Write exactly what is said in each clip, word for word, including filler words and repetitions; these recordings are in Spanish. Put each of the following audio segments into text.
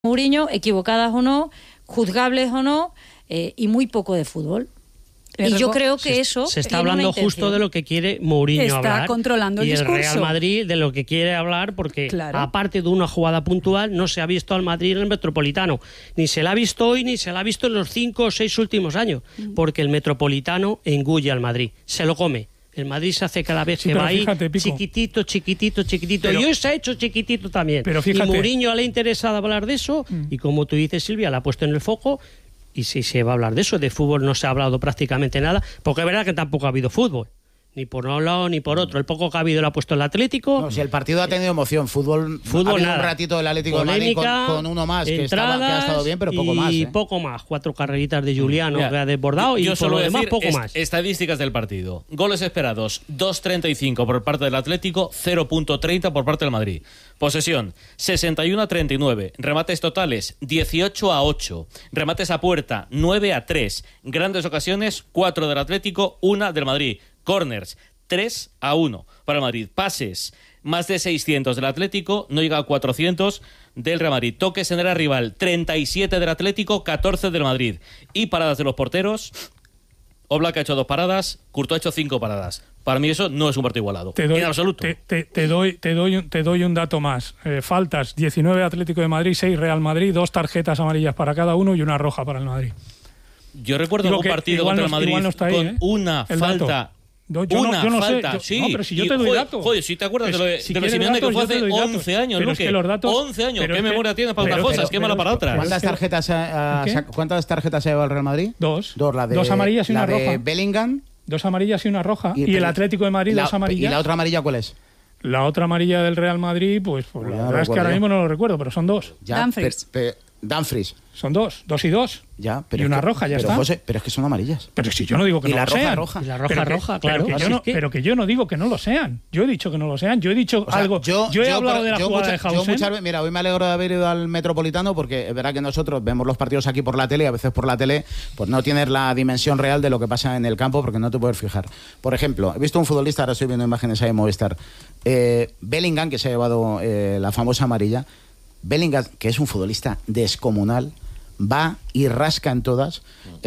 Mourinho, equivocadas o no, juzgables o no, eh, y muy poco de fútbol. Y yo creo que se, eso... Se está hablando justo de lo que quiere Mourinho está hablar. Está controlando el y discurso. Y el Real Madrid de lo que quiere hablar, porque claro. aparte de una jugada puntual, no se ha visto al Madrid en el Metropolitano. Ni se la ha visto hoy, ni se la ha visto en los cinco o seis últimos años. Mm. Porque el Metropolitano engulle al Madrid. Se lo come. El Madrid se hace cada vez sí, que va fíjate, ahí Pico. chiquitito, chiquitito, chiquitito. Pero, y hoy se ha hecho chiquitito también. Pero fíjate, y Mourinho le ha interesado hablar de eso. Mm. Y como tú dices, Silvia, la ha puesto en el foco. Y si se va a hablar de eso, de fútbol no se ha hablado prácticamente nada, porque es verdad que tampoco ha habido fútbol, ni por un lado ni por otro. El poco que ha habido lo ha puesto el Atlético. No, si el partido ha tenido emoción, fútbol, fútbol ha habido nada. un ratito del Atlético Polémica, de Madrid con, con uno más que, estaba, que ha estado bien, pero poco más. Y ¿eh? poco más, cuatro carreritas de Juliano Mira, que ha desbordado yo y por lo demás poco es, más. Estadísticas del partido. Goles esperados, dos treinta y cinco por parte del Atlético, cero treinta por parte del Madrid. Posesión, sesenta y uno a treinta y nueve. Remates totales, dieciocho a ocho. Remates a puerta, nueve a tres. Grandes ocasiones, cuatro del Atlético, una del Madrid. Corners, tres a uno para el Madrid. Pases, más de seiscientos del Atlético, no llega a cuatrocientos del Real Madrid. Toques en el rival, treinta y siete del Atlético, catorce del Madrid. Y paradas de los porteros, Oblak ha hecho dos paradas, Courtois ha hecho cinco paradas. Para mí eso no es un partido igualado, te doy, en absoluto. Te, te, te, doy, te, doy, te doy un dato más. Eh, faltas, diecinueve Atlético de Madrid, seis Real Madrid, dos tarjetas amarillas para cada uno y una roja para el Madrid. Yo recuerdo Digo un partido contra no, el Madrid no está ahí, con ¿eh? una el falta... Dato. No, yo una no, yo no falta, sé, yo, sí. no, pero si yo y, te doy joder, datos. Joder, si te acuerdas pues, de lo de, si de Simeone, que fue hace once años, pero ¿no? es que los datos, once años, ¿qué es memoria que, tienes para pero, unas cosas? Pero, ¿Qué mala para otras? ¿Cuántas tarjetas, ha, ha, ¿Cuántas tarjetas se ha llevado el Real Madrid? Dos. Dos, la de, dos amarillas y la una de roja. Bellingham. Dos amarillas y una roja. Y, y el Atlético de Madrid, la, dos amarillas. ¿Y la otra amarilla cuál es? La otra amarilla del Real Madrid, pues, pues la verdad es que ahora mismo no lo recuerdo, pero son dos. Dumfries. Dumfries. Son dos, dos y dos. Ya, pero y una que, roja, ya pero está. José, pero es que son amarillas. Pero si yo no digo que y no la lo roja, sean. roja. Y la roja, pero que, roja, pero claro. Que yo Así no, es que... Pero que yo no digo que no lo sean. Yo he dicho que no lo sean. Yo he dicho o sea, algo. Yo, yo he yo, hablado de la jugada mucha, de Hausen. Yo muchas veces, mira, hoy me alegro de haber ido al Metropolitano porque es verdad que nosotros vemos los partidos aquí por la tele y a veces por la tele pues no tienes la dimensión real de lo que pasa en el campo porque no te puedes fijar. Por ejemplo, he visto un futbolista, ahora estoy viendo imágenes ahí en Movistar, eh, Bellingham, que se ha llevado eh, la famosa amarilla. Bellingham, que es un futbolista descomunal, va y rasca en todas.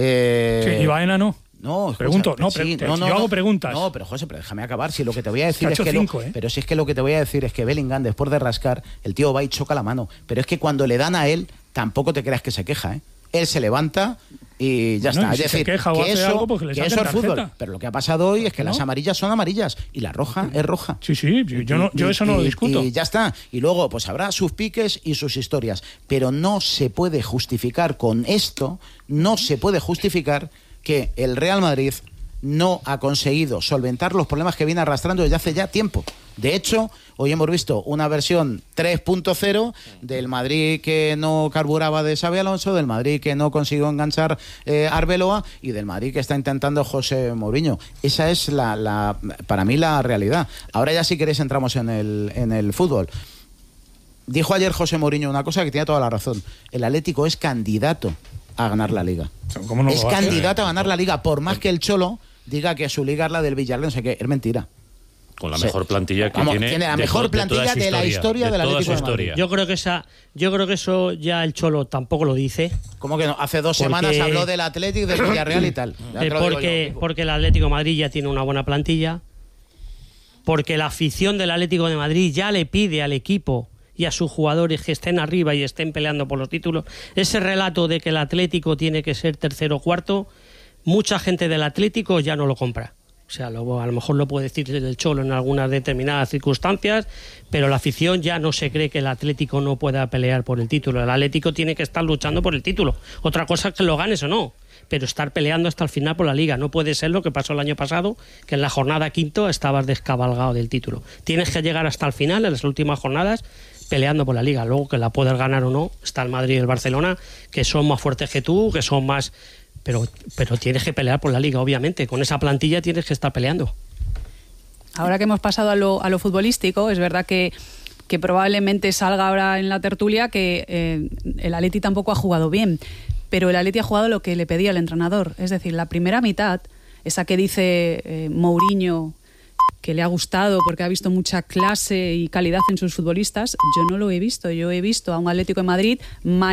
Eh, sí, y Baena no. No, escucha, pregunto, no, sí, pre no, no, yo hago no, preguntas. No, pero José, pero déjame acabar. Si lo que te voy a decir es que cinco, lo, ¿eh? pero si es que lo que te voy a decir es que Bellingham después de rascar, el tío va y choca la mano. Pero es que cuando le dan a él, tampoco te creas que se queja, ¿eh? Él se levanta y ya bueno, está. y es si decir, se queja o que hace eso, algo, pues que le que eso es fútbol. Pero lo que ha pasado hoy es que ¿no? las amarillas son amarillas y la roja es roja. Sí, sí, yo, no, yo y, eso no y, lo discuto. Y ya está. Y luego, pues habrá sus piques y sus historias. Pero no se puede justificar con esto, no se puede justificar que el Real Madrid no ha conseguido solventar los problemas que viene arrastrando desde hace ya tiempo. De hecho, hoy hemos visto una versión tres punto cero del Madrid que no carburaba de Xabi Alonso, del Madrid que no consiguió enganchar eh, Arbeloa y del Madrid que está intentando José Mourinho. Esa es la, la para mí la realidad. Ahora ya si queréis entramos en el, en el fútbol. Dijo ayer José Mourinho una cosa que tenía toda la razón. El Atlético es candidato a ganar la Liga. ¿Cómo no es candidato a ganar la Liga, por más que el Cholo diga que su liga es la del Villarreal, no sé qué, es mentira. Con la mejor plantilla que Vamos, tiene, tiene la de mejor to, plantilla de, de, de la historia del Atlético de Madrid. Yo creo que esa, yo creo que eso ya el Cholo tampoco lo dice. ¿Cómo que no? Hace dos porque... semanas habló del Atlético, del Villarreal y tal. Eh, porque, porque el Atlético de Madrid ya tiene una buena plantilla. Porque la afición del Atlético de Madrid ya le pide al equipo y a sus jugadores que estén arriba y estén peleando por los títulos. Ese relato de que el Atlético tiene que ser tercero o cuarto, mucha gente del Atlético ya no lo compra. O sea, lo, a lo mejor lo puede decir el Cholo en algunas determinadas circunstancias, pero la afición ya no se cree que el Atlético no pueda pelear por el título. El Atlético tiene que estar luchando por el título. Otra cosa es que lo ganes o no, pero estar peleando hasta el final por la Liga. No puede ser lo que pasó el año pasado, que en la jornada quinto estabas descabalgado del título. Tienes que llegar hasta el final, en las últimas jornadas, peleando por la Liga. Luego que la puedas ganar o no, está el Madrid y el Barcelona, que son más fuertes que tú, que son más... Pero, pero tienes que pelear por la Liga, obviamente. Con esa plantilla tienes que estar peleando. Ahora que hemos pasado a lo, a lo futbolístico, es verdad que, que probablemente salga ahora en la tertulia que eh, el Atleti tampoco ha jugado bien, pero el Atleti ha jugado lo que le pedía el entrenador. Es decir, la primera mitad, esa que dice eh, Mourinho, que le ha gustado porque ha visto mucha clase y calidad en sus futbolistas. Yo no lo he visto. Yo he visto a un Atlético de Madrid